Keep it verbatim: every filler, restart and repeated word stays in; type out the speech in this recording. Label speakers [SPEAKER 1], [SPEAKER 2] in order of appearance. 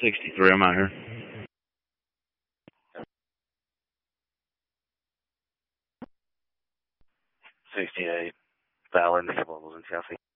[SPEAKER 1] sixty-three, I'm out here.
[SPEAKER 2] sixty-eight, Ballard, Bubbles in Chelsea.